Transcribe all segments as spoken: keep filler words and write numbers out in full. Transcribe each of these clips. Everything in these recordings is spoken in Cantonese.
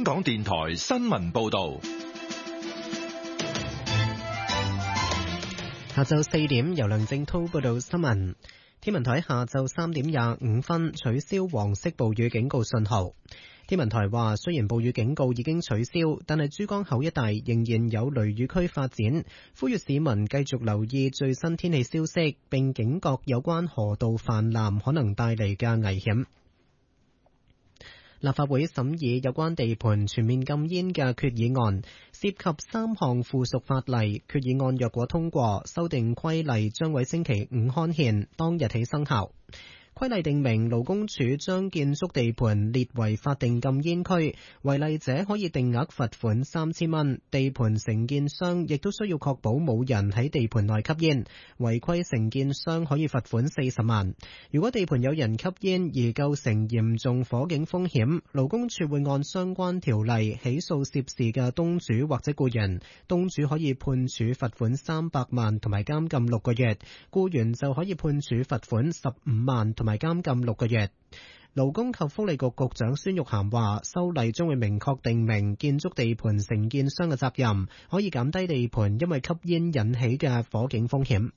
港電台新聞報道。 下晝四點，由梁正濤報道新聞。天文台下晝三點廿五分取消黃色暴雨警告信號。天文台話，雖然暴雨警告已經取消，但係珠江口一帶仍然有雷雨區發展，呼籲市民繼續留意最新天氣消息，並警覺有關河道泛濫可能帶嚟嘅危險。立法會審議有關地盤全面禁煙嘅決議案，涉及三項附屬法例。決議案若果通過，修訂規例將喺星期五刊憲，當日起生效。規例定明，勞工處將建築地盤列為法定禁煙區，違例者可以定額罰款三千蚊。地盤承建商亦都需要確保冇人喺地盤內吸煙，違規承建商可以罰款四十萬。如果地盤有人吸煙而構成嚴重火警風險，勞工處會按相關條例起訴涉事嘅東主或者僱員，東主可以判處罰款三百萬同埋監禁六個月，僱員就可以判處罰款十五萬同埋監禁六個月。勞工及福利局局長孫玉菡話，修例將會明確定明建築地盤承建商嘅責任，可以減低地盤因為吸煙引起嘅火警風險。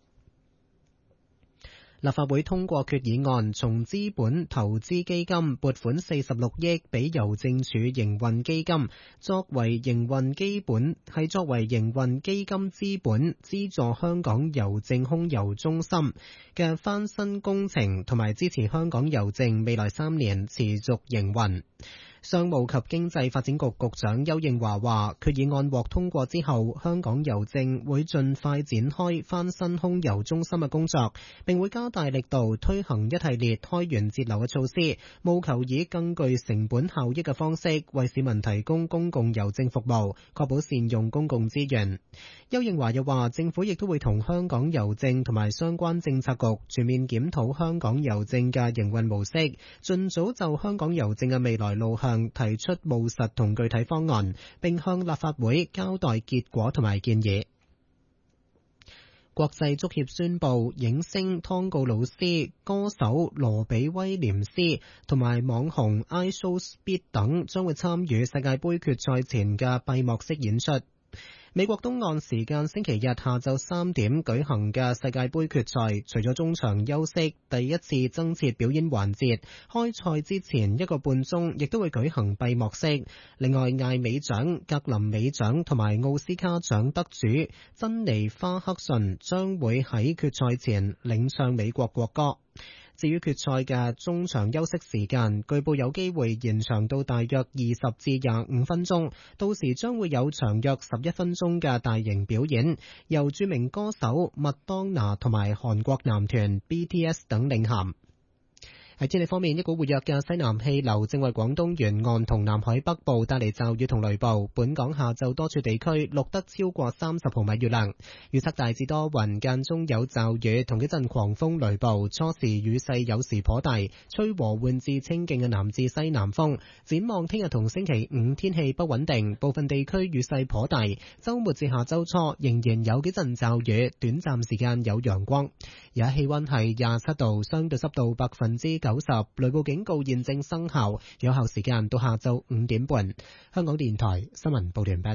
立法會通過決議案，從資本投資基金撥款四十六億俾郵政署營運基金，作為營運基本係作為營運基金資本，資助香港郵政空郵中心嘅翻新工程，同埋支持香港郵政未來三年持續營運。商務及經濟發展局局長邱應華話，決議案獲通過之後，香港郵政會盡快展開翻新空郵中心嘅工作，並會加大力度推行一系列開源節流嘅措施，務求以更具成本效益嘅方式為市民提供公共郵政服務，確保善用公共資源。邱應華又話，政府亦都會同香港郵政同埋相關政策局全面檢討香港郵政嘅營運模式，盡早就香港郵政嘅未來路向提出務實同具體方案，並向立法會交代結果同埋建議。國際足協宣布，影星湯告魯斯、歌手羅比威廉斯同埋網紅 IShowSpeed 等將會參與世界盃決賽前嘅閉幕式演出。美國東岸時間星期日下晝三點舉行嘅世界盃決賽，除咗中場休息第一次增設表演環節，開賽之前一個半鐘亦都會舉行閉幕式。另外，艾美獎、格林美獎同埋奧斯卡獎得主珍妮花克遜將會喺決賽前領唱美國國歌。至於決賽嘅中場休息時間，據報有機會延長到大約二十至廿五分鐘，到時將會有長約十一分鐘嘅大型表演，由著名歌手麥當娜同埋韓國男團 B T S 等領銜。喺天氣方面，一股活躍嘅西南氣流正為廣東沿岸同南海北部帶嚟驟雨同雷暴。本港下晝多處地區錄得超過三十毫米雨量。預測大致多雲，間中有驟雨同幾陣狂風雷暴，初時雨勢有時頗大，吹和緩至清勁嘅南至西南風。展望聽日同星期五天氣不穩定，部分地區雨勢頗大。週末至下週初仍然有幾陣驟雨，短暫時間有陽光。而家氣溫係廿七度，相對濕度百分之九十，雷暴警告現正生效，有效時間到下晝五點半。香港電台新聞報道完畢。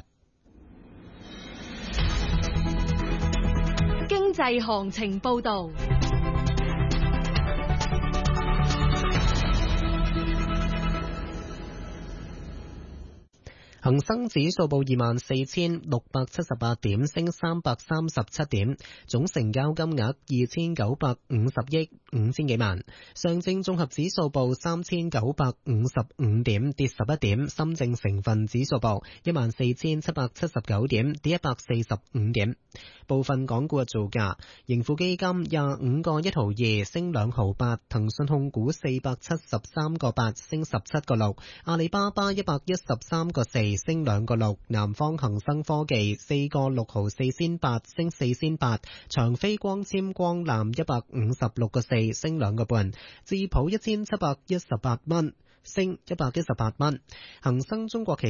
經濟行情報道。 恒生指數報二萬四千六百七十八點，升三百三十七點，總成交金額二千九百五十億五千幾萬。上證綜合指數報三千九百五十五點，跌十一點。深證成分指數報一萬四千七百七十九點，跌一百四十五點。部分港股嘅造價：盈富基金廿五個一毫二，升兩毫八；騰訊控股四百七十三個八，升十七個六；阿里巴巴一百一十三個四，升兩個六；南方恒生科技四個六毫四仙八，升四仙八；長飛光纖光纜一百五十六個四，升兩個半；智普一千七百一十八蚊，升一百一十八蚊；恒生中國企